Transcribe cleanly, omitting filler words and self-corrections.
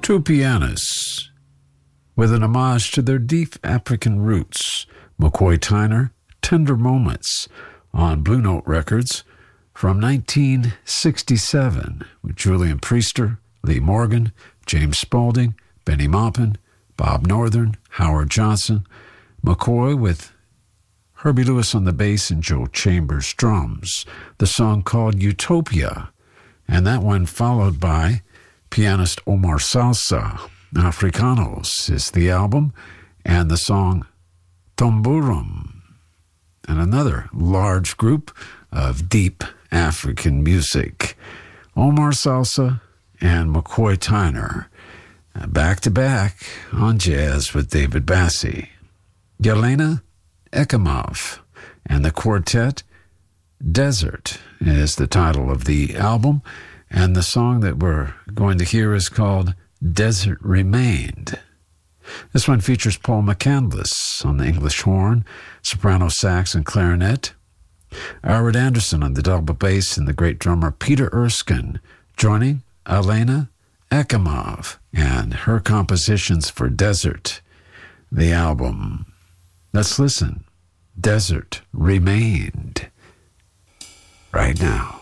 Two pianists with an homage to their deep African roots. McCoy Tyner, Tender Moments, on Blue Note Records from 1967 with Julian Priester, Lee Morgan, James Spaulding, Benny Maupin, Bob Northern, Howard Johnson, McCoy with Herbie Lewis on the bass and Joe Chambers drums. The song called Utopia, and that one followed by pianist Omar Salsa. Africanos is the album, and the song Tomburum, and another large group of deep African music. Omar Salsa and McCoy Tyner, back to back on jazz with David Bassie. Yelena Ekimov and the quartet. Desert is the title of the album, and the song that we're going to hear is called Desert Remained. This one features Paul McCandless on the English horn, soprano sax and clarinet, Arvid Anderson on the double bass, and the great drummer Peter Erskine joining Yelena Ekimov and her compositions for Desert, the album. Let's listen. Desert Remained right now.